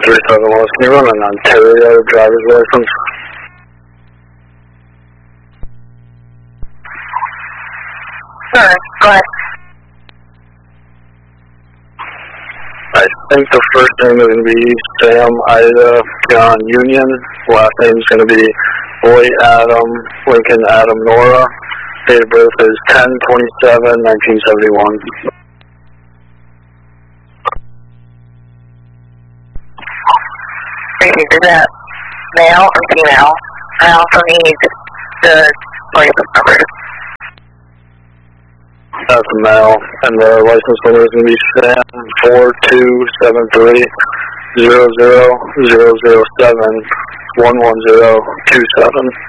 37 West. Can you run an Ontario driver's license? Sure, go ahead. I think the first name is going to be Sam Ida John Union. Last name is going to be Boy Adam Lincoln Adam Nora. Date of birth is 10/27/1971. Is that male or female? I also need the license number. That's a male, and the license number is going to be Sam 4273 0007 11027.